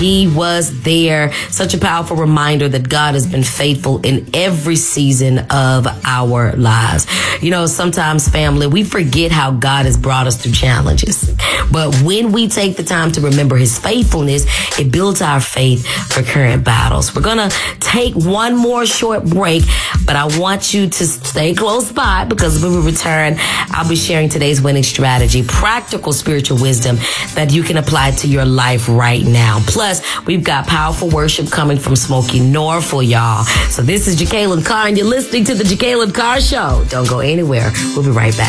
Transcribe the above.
He was there. Such a powerful reminder that God has been faithful in every season of our lives. You know, sometimes, family, we forget how God has brought us through challenges. But when we take the time to remember his faithfulness, it builds our faith for current battles. We're going to take one more short break, but I want you to stay close by, because when we return, I'll be sharing today's winning strategy, practical spiritual wisdom that you can apply to your life right now. Plus, we've got powerful worship coming from Smoky Norfolk, y'all. So this is Jekalyn Carr, and you're listening to the Jekalyn Carr Show. Don't go anywhere. We'll be right back.